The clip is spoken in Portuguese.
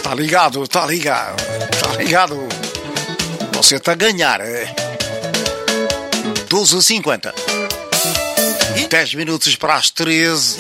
Tá ligado, tá ligado, tá ligado. Você está a ganhar. 12h50. 10 minutos para as 13.